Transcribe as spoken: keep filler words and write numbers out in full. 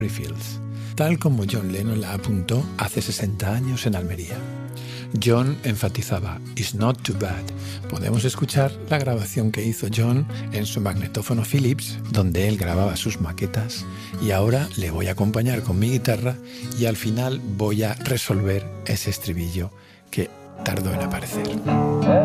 Fields, tal como John Lennon la apuntó hace sesenta años en Almería. John enfatizaba "It's not too bad". Podemos escuchar la grabación que hizo John en su magnetófono Philips, donde él grababa sus maquetas, y ahora le voy a acompañar con mi guitarra y al final voy a resolver ese estribillo que tardó en aparecer.